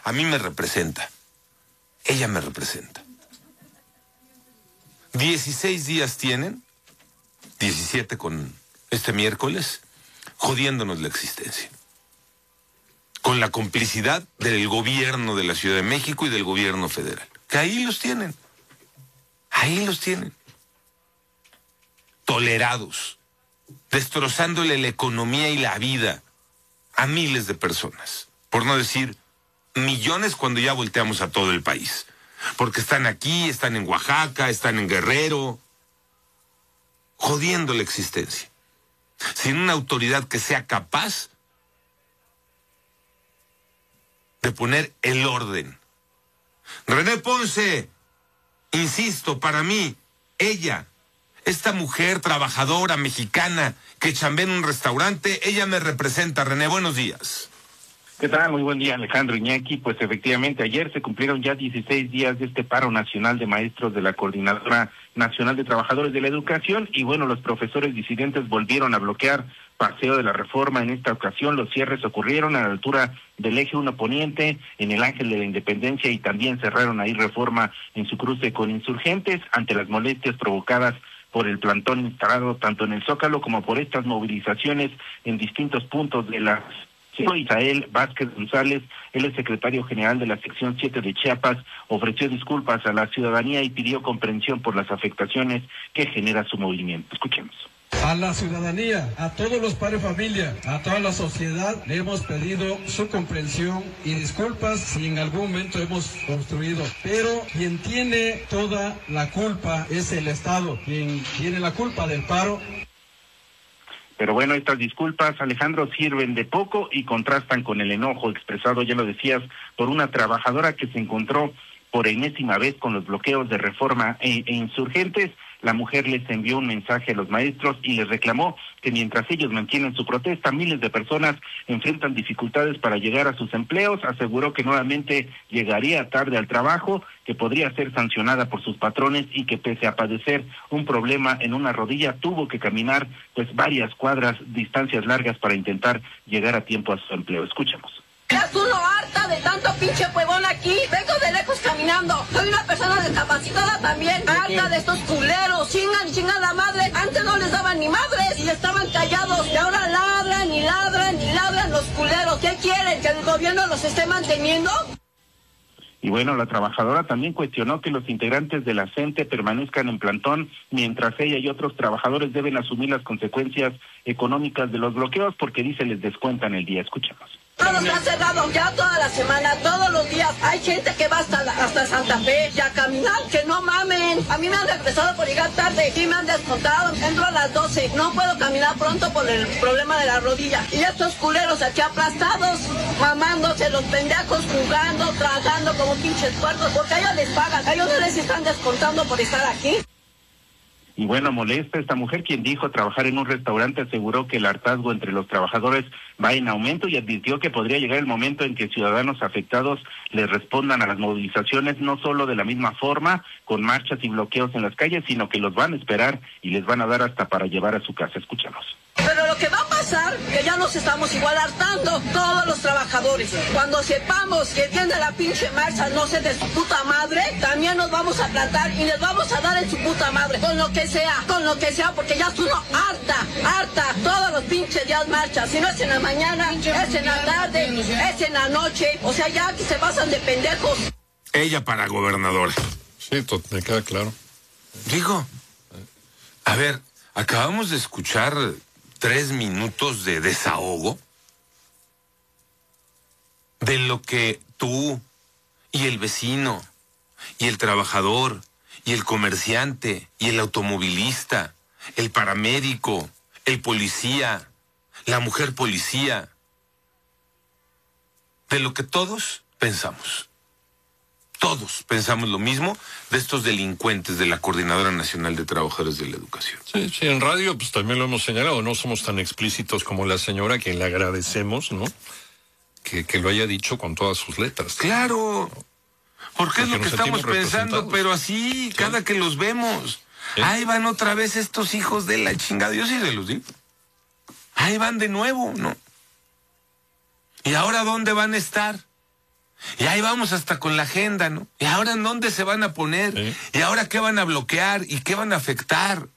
a mí me representa. Ella me representa. 16 días tienen, 17 con este miércoles, jodiéndonos la existencia. Con la complicidad del gobierno de la Ciudad de México y del gobierno federal. Que ahí los tienen. Ahí los tienen. Tolerados. Destrozándole la economía y la vida a miles de personas. Por no decir millones cuando ya volteamos a todo el país. Porque están aquí, están en Oaxaca, están en Guerrero. Jodiendo la existencia. Sin una autoridad que sea capaz de poner el orden. René Ponce, insisto, para mí, ella, esta mujer trabajadora mexicana que chambea en un restaurante, ella me representa. René, buenos días. ¿Qué tal? Muy buen día, Alejandro Iñaki. Pues efectivamente, ayer se cumplieron ya 16 días de este paro nacional de maestros de la Coordinadora Nacional de Trabajadores de la Educación y bueno, los profesores disidentes volvieron a bloquear Paseo de la Reforma. En esta ocasión los cierres ocurrieron a la altura del Eje 1 Poniente, en el Ángel de la Independencia y también cerraron ahí Reforma en su cruce con Insurgentes ante las molestias provocadas por el plantón instalado tanto en el Zócalo como por estas movilizaciones en distintos puntos de la Isael Vázquez González, el secretario general de la sección 7 de Chiapas, ofreció disculpas a la ciudadanía y pidió comprensión por las afectaciones que genera su movimiento. Escuchemos. A la ciudadanía, a todos los padres de familia, a toda la sociedad, le hemos pedido su comprensión y disculpas si en algún momento hemos obstruido. Pero quien tiene toda la culpa es el Estado, quien tiene la culpa del paro. Pero bueno, estas disculpas, Alejandro, sirven de poco y contrastan con el enojo expresado, ya lo decías, por una trabajadora que se encontró por enésima vez con los bloqueos de Reforma e Insurgentes. La mujer les envió un mensaje a los maestros y les reclamó que mientras ellos mantienen su protesta, miles de personas enfrentan dificultades para llegar a sus empleos. Aseguró que nuevamente llegaría tarde al trabajo, que podría ser sancionada por sus patrones y que pese a padecer un problema en una rodilla, tuvo que caminar pues varias cuadras, distancias largas para intentar llegar a tiempo a su empleo. Escuchemos. Ya estuvo harta de tanto pinche huevón aquí. Vengo de lejos caminando. Soy una persona discapacitada también. Harta de estos culeros. Chingan la madre. Antes no les daban ni madres y estaban callados. Y ahora ladran y ladran y ladran los culeros. ¿Qué quieren? ¿Que el gobierno los esté manteniendo? Y bueno, la trabajadora también cuestionó que los integrantes de la CENTE permanezcan en plantón mientras ella y otros trabajadores deben asumir las consecuencias económicas de los bloqueos porque dice les descuentan el día. Escuchamos. Todo está cerrado ya toda la semana, todos los días. Hay gente que va hasta Santa Fe y a caminar, que no mamen. A mí me han regresado por llegar tarde, sí me han descontado. Entro a las 12, no puedo caminar pronto por el problema de la rodilla. Y estos culeros aquí aplastados, mamándose los pendejos, jugando, trabajando como pinches puercos, porque a ellos les pagan, a ellos no les están descontando por estar aquí. Y bueno, molesta esta mujer, quien dijo trabajar en un restaurante, aseguró que el hartazgo entre los trabajadores va en aumento y advirtió que podría llegar el momento en que ciudadanos afectados les respondan a las movilizaciones, no solo de la misma forma, con marchas y bloqueos en las calles, sino que los van a esperar y les van a dar hasta para llevar a su casa. Escuchamos. Pero lo que va a pasar, que ya nos estamos igual hartando todos los trabajadores. Cuando sepamos que tiene la pinche marcha, no sé, de su puta madre, también nos vamos a plantar y les vamos a dar en su puta madre. Con lo que sea, porque ya es uno harta, todos los pinches días marcha. Si no es en la mañana, es en la tarde, es en la noche. O sea, ya que se pasan de pendejos. Ella para gobernadora. Sí, me queda claro. Digo, a ver, acabamos de escuchar 3 minutos de desahogo de lo que tú y el vecino y el trabajador y el comerciante y el automovilista, el paramédico, el policía, la mujer policía, de lo que todos pensamos. Todos pensamos lo mismo de estos delincuentes de la Coordinadora Nacional de Trabajadores de la Educación. Sí, en radio pues también lo hemos señalado, no somos tan explícitos como la señora, a quien le agradecemos, ¿no? Que lo haya dicho con todas sus letras. Claro, porque es lo que estamos pensando, pero así, sí, cada que los vemos, ¿sí? Ahí van otra vez estos hijos de la chingada, yo sí se los digo. Ahí van de nuevo, ¿no? ¿Y ahora dónde van a estar? Y ahí vamos hasta con la agenda, ¿no? ¿Y ahora en dónde se van a poner? Sí. ¿Y ahora qué van a bloquear? ¿Y qué van a afectar?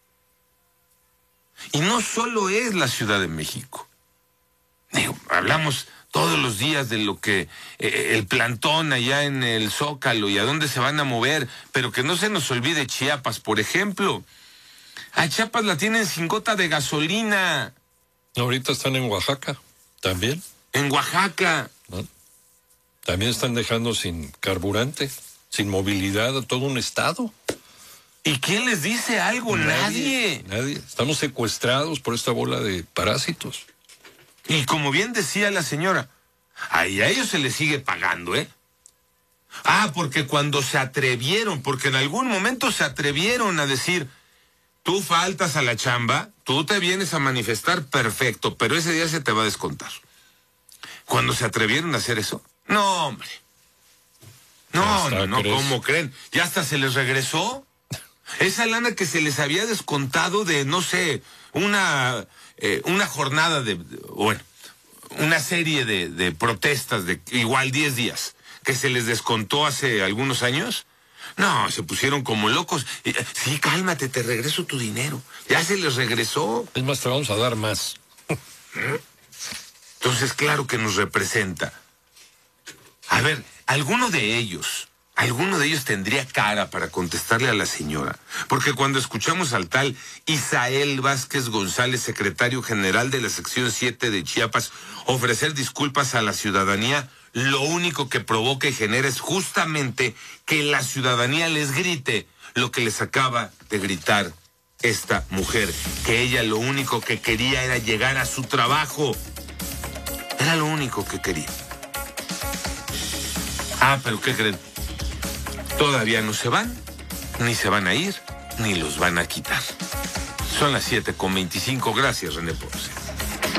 Y no solo es la Ciudad de México. Digo, hablamos todos los días de lo que el plantón allá en el Zócalo y a dónde se van a mover, pero que no se nos olvide Chiapas, por ejemplo. A Chiapas la tienen sin gota de gasolina. Ahorita están en Oaxaca, también. En Oaxaca. ¿No? También están dejando sin carburante, sin movilidad a todo un estado. ¿Y quién les dice algo? Nadie. Nadie. Estamos secuestrados por esta bola de parásitos. Y como bien decía la señora, ahí a ellos se les sigue pagando, ¿eh? Ah, porque cuando se atrevieron, porque en algún momento se atrevieron a decir, tú faltas a la chamba, tú te vienes a manifestar, perfecto, pero ese día se te va a descontar. Cuando se atrevieron a hacer eso, no, hombre. No, ¿cómo creen? Ya hasta se les regresó. Esa lana que se les había descontado de, no sé, una jornada bueno, una serie de protestas de igual 10 días, que se les descontó hace algunos años. No, se pusieron como locos. Sí, cálmate, te regreso tu dinero. Ya se les regresó. Es más, te vamos a dar más. Entonces, claro que nos representa. A ver, alguno de ellos tendría cara para contestarle a la señora, porque cuando escuchamos al tal Isael Vázquez González, secretario general de la sección 7 de Chiapas, ofrecer disculpas a la ciudadanía, lo único que provoca y genera es justamente que la ciudadanía les grite lo que les acaba de gritar esta mujer, que ella lo único que quería era llegar a su trabajo. Era lo único que quería. Ah, pero ¿qué creen? Todavía no se van, ni se van a ir, ni los van a quitar. Son las 7:25. Gracias, René Ponce.